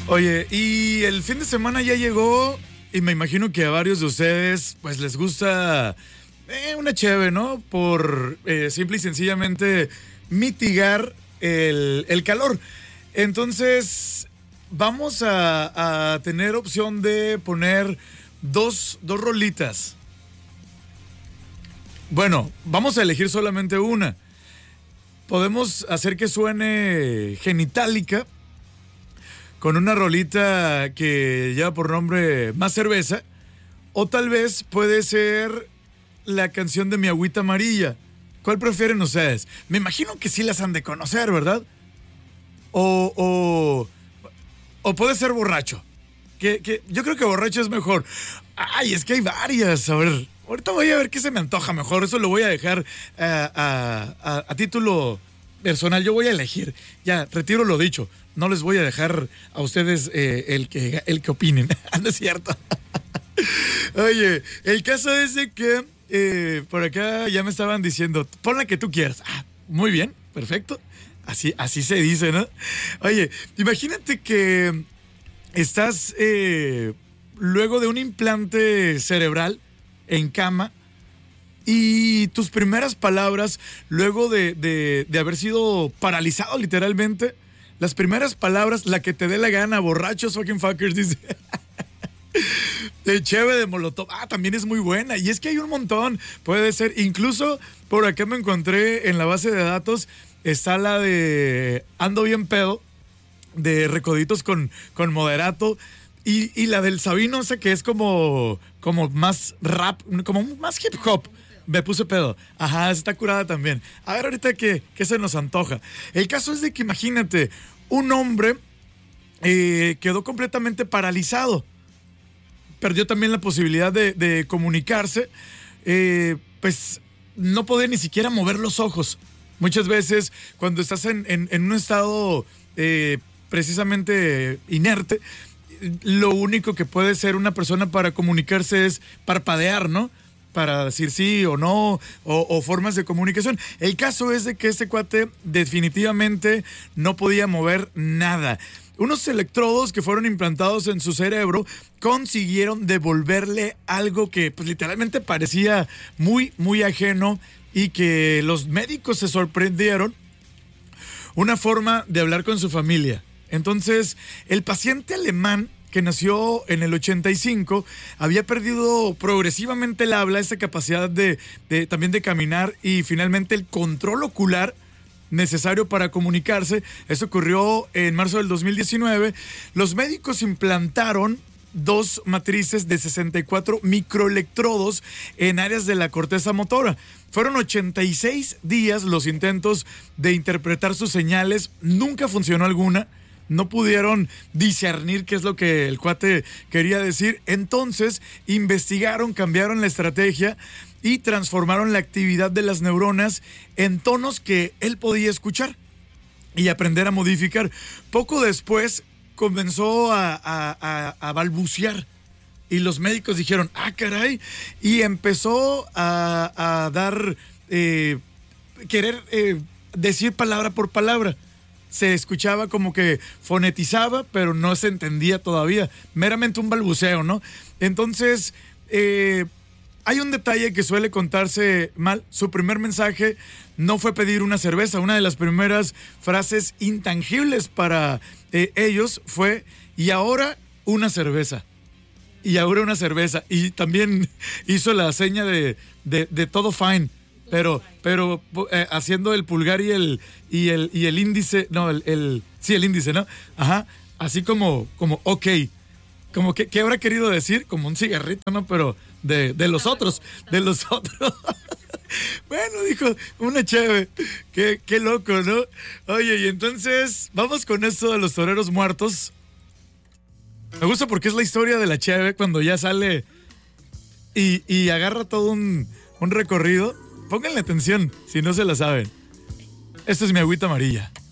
Oye, y el fin de semana ya llegó y me imagino que a varios de ustedes pues les gusta una cheve, ¿no? Por simple y sencillamente mitigar el calor. Entonces vamos a tener opción de poner dos rolitas. Bueno, vamos a elegir solamente una. Podemos hacer que suene Genitalica con una rolita que lleva por nombre Más Cerveza, o tal vez puede ser la canción de Mi Agüita Amarilla. ¿Cuál prefieren ustedes? Me imagino que sí las han de conocer, ¿verdad? O puede ser Borracho. Que yo creo que Borracho es mejor. Ay, es que hay varias. A ver, ahorita voy a ver qué se me antoja mejor. Eso lo voy a dejar a título personal. Yo voy a elegir. Ya, retiro lo dicho. No les voy a dejar a ustedes el que opinen. No es cierto. Oye, el caso es de que por acá ya me estaban diciendo, pon la que tú quieras. Ah, muy bien, perfecto. Así se dice, ¿no? Oye, imagínate que estás luego de un implante cerebral en cama y tus primeras palabras, luego de haber sido paralizado literalmente, las primeras palabras, la que te dé la gana, borrachos, fucking fuckers, dice. De cheve de Molotov. Ah, también es muy buena. Y es que hay un montón. Puede ser. Incluso por acá me encontré en la base de datos. Está la de Ando Bien Pedo. De Recoditos con Moderato. Y la del Sabino, esa que es como más rap, como más hip hop. Me puse pedo. Ajá, está curada también. A ver ahorita qué se nos antoja. El caso es de que imagínate, un hombre quedó completamente paralizado. Perdió también la posibilidad de comunicarse. Pues no podía ni siquiera mover los ojos. Muchas veces cuando estás en un estado precisamente inerte, lo único que puede ser una persona para comunicarse es parpadear, ¿no? Para decir sí o no, o formas de comunicación. El caso es de que este cuate definitivamente no podía mover nada. Unos electrodos que fueron implantados en su cerebro consiguieron devolverle algo que pues literalmente parecía muy, muy ajeno y que los médicos se sorprendieron. Una forma de hablar con su familia. Entonces, el paciente alemán que nació en el 85, había perdido progresivamente el habla, esa capacidad también de caminar y finalmente el control ocular necesario para comunicarse. Eso ocurrió en marzo del 2019. Los médicos implantaron 2 matrices de 64 microelectrodos en áreas de la corteza motora. Fueron 86 días los intentos de interpretar sus señales, nunca funcionó alguna. No pudieron discernir qué es lo que el cuate quería decir. Entonces investigaron, cambiaron la estrategia y transformaron la actividad de las neuronas en tonos que él podía escuchar y aprender a modificar. Poco después comenzó a balbucear y los médicos dijeron, ah, caray, y empezó a dar, querer decir palabra por palabra. Se escuchaba como que fonetizaba, pero no se entendía todavía. Meramente un balbuceo, ¿no? Entonces, hay un detalle que suele contarse mal. Su primer mensaje no fue pedir una cerveza. Una de las primeras frases intangibles para ellos fue, y ahora una cerveza. Y ahora una cerveza. Y también hizo la seña de todo fine. Pero haciendo el pulgar y el índice, no, sí, el índice, ¿no? Ajá, así como ok. Como que, ¿qué habrá querido decir? Como un cigarrito, ¿no? Pero de los otros. Bueno, dijo, una cheve. Qué loco, ¿no? Oye, y entonces, vamos con esto de los toreros muertos. Me gusta porque es la historia de la cheve cuando ya sale y agarra todo un recorrido. Pónganle atención si no se la saben. Esto es Mi Agüita Amarilla.